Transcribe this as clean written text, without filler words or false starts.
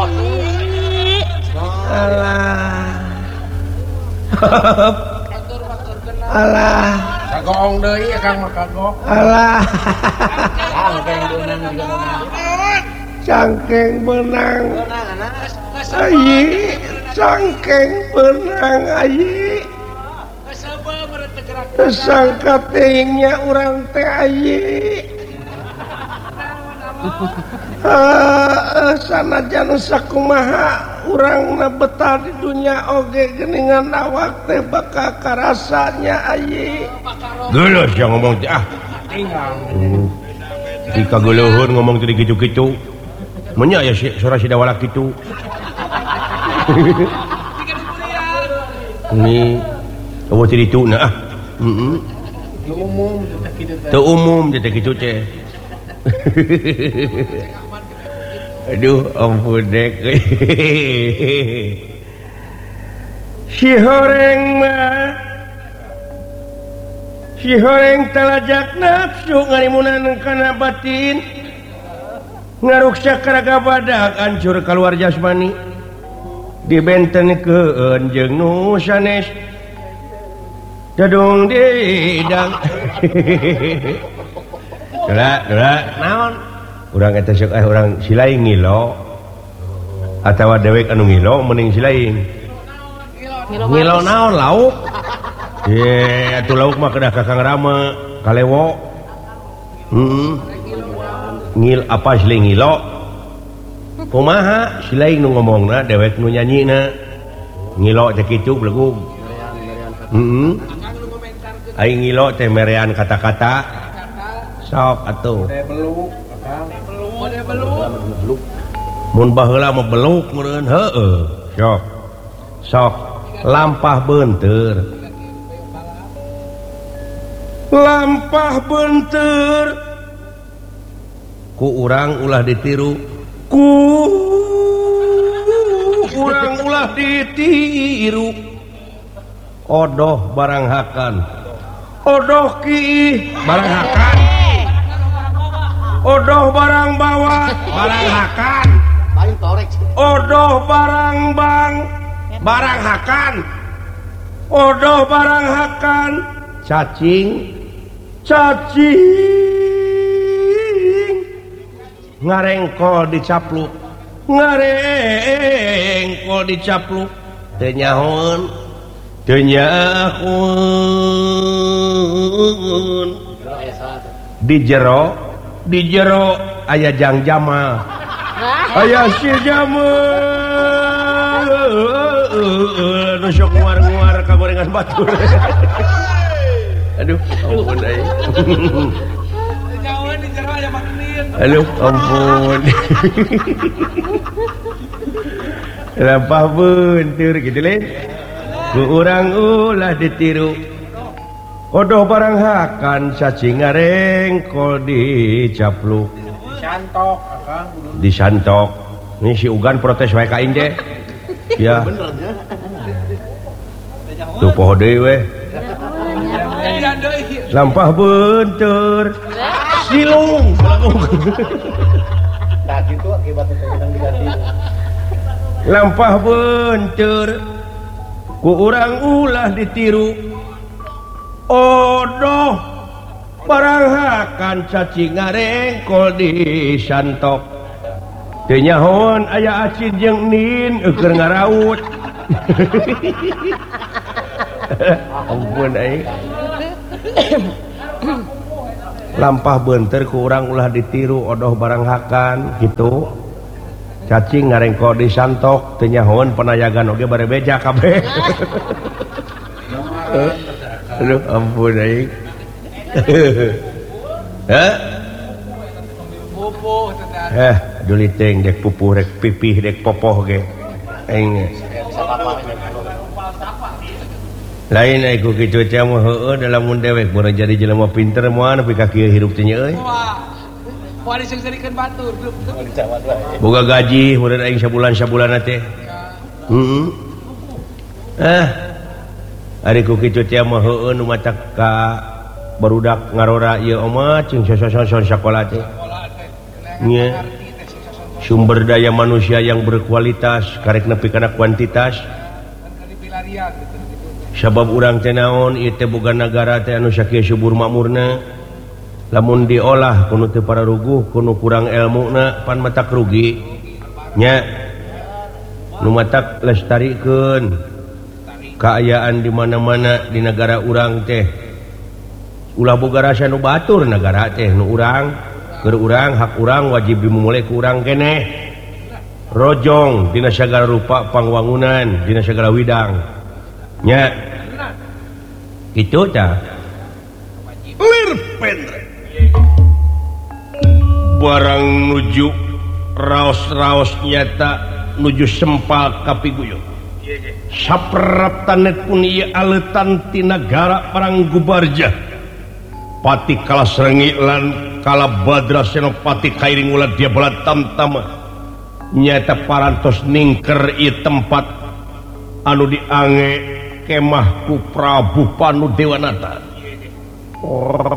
alah alah kagong deui Kang mah kagok alah cangkeng beunang juga cangkeng benang ayi cangkeng benang ayi sangka teuingnya urang teh ayi sanajan sakumaha urangna betah di dunia oge geuningan awak teh bakal karasanya ayi geuleuh sia ngomong teh jika geuleuheun ngomong teh kitu-kitu mun nya ya sora si dawala kitu ini eueuh ti dituna teu umum teh kitu teh aduh ampun dek si horeng talajak nafsu ngalimunan kana batin ngaruksak karaga badak hancur kaluar jasmani dibentenkeun jeung nu sanes dadung didang Dula naon urang eta sok urang silaing ngilo atawa dewek anu ngilo mending silaing ngilo naon lauk ye atuh lauk mah kedah Kakang Rama kalewo ngil apa silaing ngilo kumaha silaing nu ngomongna dewek nu nyanyina ngilo teh kitu blegug aing ngilo teh merean kata-kata sok atuh mun baheula mah beluk meureun heueuh sok lampah beunteur ku urang ulah ditiru odoh barang hakan odoh kiih barang hakan odoh barang bawa barang hakan odoh barang hakan odoh barang hakan cacing ngarengkol dicapluk teu nyahoeun di jero aya jangjama aya si jamal nu sok nguar-nguar kagorengan batur aduh ampun aing jauh di jero aya magnet aduh ampun lampah beunteur kitu lain ku urang ulah ditiru odoh barang hakan cacing ngarengkol dicapluk disantok ini si Ugan protes wae ka aing teh ya tuh poho deui we lampah beunteur silung tah kitu akibatna teh diganti lampah beunteur ku urang ulah ditiru odoh barang hakan cacing ngarengkol disantok teu nyahoeun aya acid jeung nin keur ngaraut ampun aing lampah beunteur ku urang ulah ditiru odoh barang hakan gitu cacing ngarengkol disantok teu nyahoeun panayagan oge bare beja kabeh aduh ampun aing duliting dek pupuh rek pipih dek popoh ge aing lain aku kitu teh mah heueuh dalam mun dewek mun jadi jelema pinter moal nepi ka kieu hirup teh nya euy moal diseureurikeun batur boga gaji mun aing sabulan-sabulan teh ari ku kitu teh mah heueuh nu macak ka barudak ngarora ieu omah cing soson sakola teh nya sumber daya manusia yang berkualitas karek nepi kana kuantitas sabab urang teh naon ieu teh boga nagara teh anu sakieu subur makmurna lamun diolah kuno teu pararuguh kuno kurang elmuna pan matak rugi nya nu matak lestarikeun kaayaan di mana-mana di negara urang teh ulah boga rasa nu batur negara teh nu urang keur urang hak urang wajib dimulai ku urang keneh rojong dina sagala rupa pangwangunan dina sagala widang nya kitu tah lirpen barang nuju raos-raos nyata nuju sempal kapiguyung sapraptanet pun ieu aleutan ti nagara perang Gubarja pati kalah Srengi lan kalah Badra Senopati kairing ulah dia bala tamtama nyata parantos ningker ieu tempat anu diange kemah ku Prabu Panu Dewanata